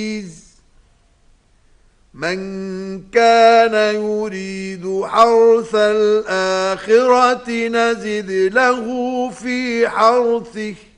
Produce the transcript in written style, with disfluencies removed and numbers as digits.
من كان يريد حرث الآخرة نزد له في حرثه